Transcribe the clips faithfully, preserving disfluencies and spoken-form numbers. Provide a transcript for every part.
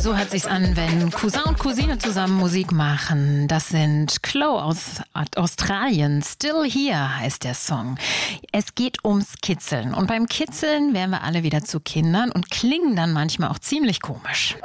So hört sich's an, wenn Cousin und Cousine zusammen Musik machen. Das sind Chloe aus Australien. Still Here heißt der Song. Es geht ums Kitzeln. Und beim Kitzeln werden wir alle wieder zu Kindern und klingen dann manchmal auch ziemlich komisch.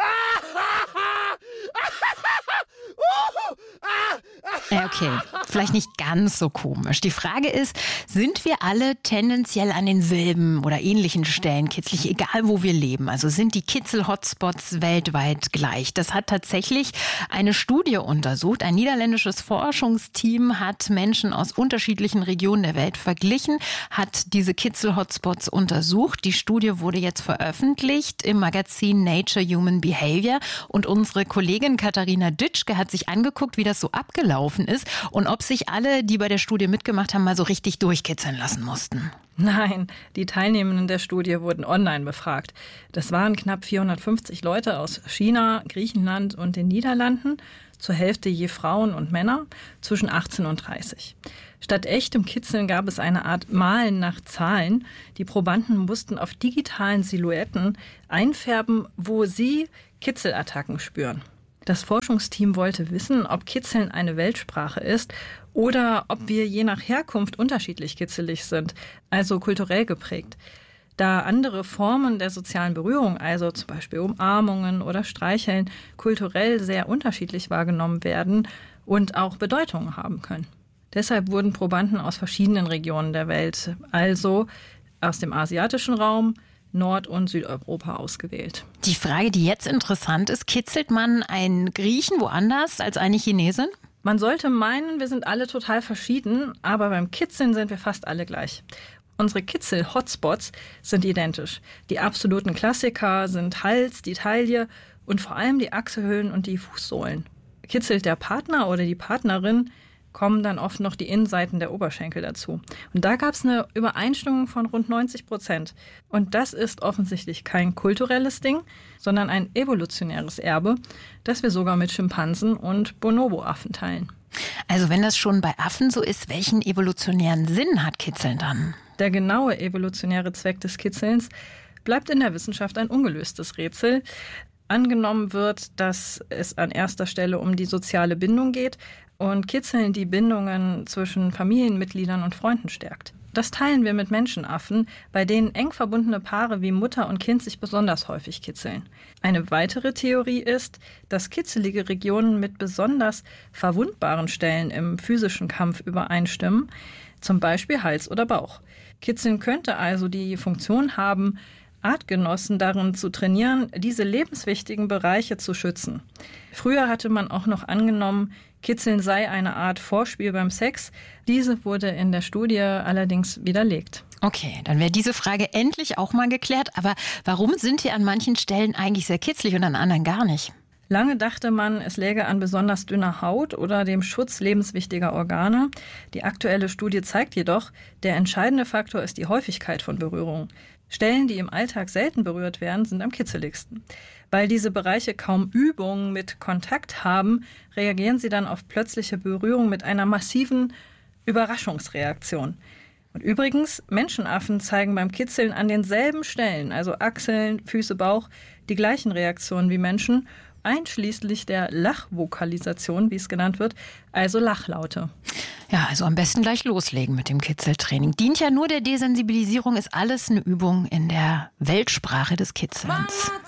Ja, okay, vielleicht nicht ganz so komisch. Die Frage ist, sind wir alle tendenziell an denselben oder ähnlichen Stellen kitzlig, egal wo wir leben? Also sind die Kitzel-Hotspots weltweit gleich? Das hat tatsächlich eine Studie untersucht. Ein niederländisches Forschungsteam hat Menschen aus unterschiedlichen Regionen der Welt verglichen, hat diese Kitzel-Hotspots untersucht. Die Studie wurde jetzt veröffentlicht im Magazin Nature Human Behavior. Und unsere Kollegin Katharina Dütschke hat sich angeguckt, wie das so abgelaufen ist und ob sich alle, die bei der Studie mitgemacht haben, mal so richtig durchkitzeln lassen mussten. Nein, die Teilnehmenden der Studie wurden online befragt. Das waren knapp vierhundertfünfzig Leute aus China, Griechenland und den Niederlanden, zur Hälfte je Frauen und Männer, zwischen achtzehn und dreißig. Statt echtem Kitzeln gab es eine Art Malen nach Zahlen. Die Probanden mussten auf digitalen Silhouetten einfärben, wo sie Kitzelattacken spüren. Das Forschungsteam wollte wissen, ob Kitzeln eine Weltsprache ist oder ob wir je nach Herkunft unterschiedlich kitzelig sind, also kulturell geprägt. Da andere Formen der sozialen Berührung, also zum Beispiel Umarmungen oder Streicheln, kulturell sehr unterschiedlich wahrgenommen werden und auch Bedeutungen haben können. Deshalb wurden Probanden aus verschiedenen Regionen der Welt, also aus dem asiatischen Raum, Nord- und Südeuropa ausgewählt. Die Frage, die jetzt interessant ist, kitzelt man einen Griechen woanders als eine Chinesin? Man sollte meinen, wir sind alle total verschieden, aber beim Kitzeln sind wir fast alle gleich. Unsere Kitzel-Hotspots sind identisch. Die absoluten Klassiker sind Hals, die Taille und vor allem die Achselhöhlen und die Fußsohlen. Kitzelt der Partner oder die Partnerin, kommen dann oft noch die Innenseiten der Oberschenkel dazu. Und da gab es eine Übereinstimmung von rund neunzig Prozent. Und das ist offensichtlich kein kulturelles Ding, sondern ein evolutionäres Erbe, das wir sogar mit Schimpansen und Bonobo-Affen teilen. Also wenn das schon bei Affen so ist, welchen evolutionären Sinn hat Kitzeln dann? Der genaue evolutionäre Zweck des Kitzelns bleibt in der Wissenschaft ein ungelöstes Rätsel. Angenommen wird, dass es an erster Stelle um die soziale Bindung geht und Kitzeln die Bindungen zwischen Familienmitgliedern und Freunden stärkt. Das teilen wir mit Menschenaffen, bei denen eng verbundene Paare wie Mutter und Kind sich besonders häufig kitzeln. Eine weitere Theorie ist, dass kitzelige Regionen mit besonders verwundbaren Stellen im physischen Kampf übereinstimmen, zum Beispiel Hals oder Bauch. Kitzeln könnte also die Funktion haben, Artgenossen darin zu trainieren, diese lebenswichtigen Bereiche zu schützen. Früher hatte man auch noch angenommen, Kitzeln sei eine Art Vorspiel beim Sex. Diese wurde in der Studie allerdings widerlegt. Okay, dann wäre diese Frage endlich auch mal geklärt. Aber warum sind wir an manchen Stellen eigentlich sehr kitzlig und an anderen gar nicht? Lange dachte man, es läge an besonders dünner Haut oder dem Schutz lebenswichtiger Organe. Die aktuelle Studie zeigt jedoch, der entscheidende Faktor ist die Häufigkeit von Berührungen. Stellen, die im Alltag selten berührt werden, sind am kitzeligsten. Weil diese Bereiche kaum Übung mit Kontakt haben, reagieren sie dann auf plötzliche Berührung mit einer massiven Überraschungsreaktion. Und übrigens, Menschenaffen zeigen beim Kitzeln an denselben Stellen, also Achseln, Füße, Bauch, die gleichen Reaktionen wie Menschen, einschließlich der Lachvokalisation, wie es genannt wird, also Lachlaute. Ja, also am besten gleich loslegen mit dem Kitzeltraining. Dient ja nur der Desensibilisierung, ist alles eine Übung in der Weltsprache des Kitzelns.